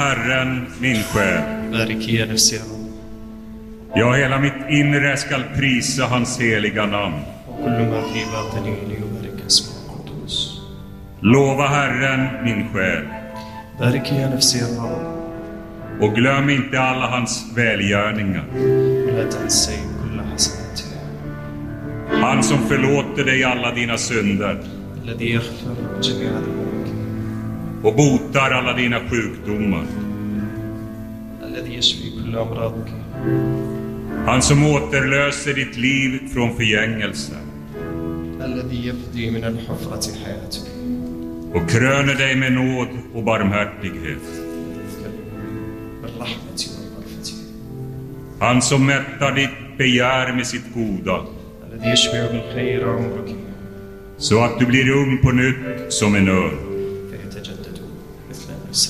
Herren, min själ. باركي يا نفسي الرب. Ja, hela mitt inre skall prisa hans heliga namn. وكل ما في باطني ليبارك اسمه القدوس. Lova Herren, min själ. باركي يا نفسي الرب. Och glöm inte alla hans välgärningar. ولا تنسي كل حسناته. Han som förlåter dig alla dina synder. الذي يغفر جميع ذنوبك. Och botar alla dina sjukdomar. الذي يشفي كل أمراضك. Han som återlöser ditt liv från förgängelse. الذي يفدي من الحفرة حياتك. Och kröner dig med nåd och barmhärtighet. بالرحمة والمغفرة. Han som mättar ditt begär med sitt goda. الذي يشبع بالخير عمرك. Så att du blir ung på nytt som en örn.